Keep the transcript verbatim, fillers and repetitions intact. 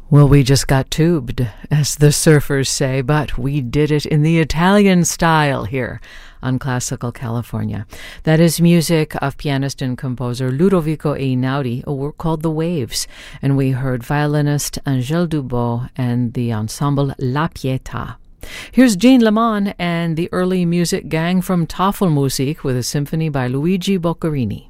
Well, we just got tubed, as the surfers say, but we did it in the Italian style here on Classical California. That is music of pianist and composer Ludovico Einaudi, a work called The Waves, and we heard violinist Angèle Dubos and the ensemble La Pietà. Here's Jean Lemon and the early music gang from Tafelmusik with a symphony by Luigi Boccherini.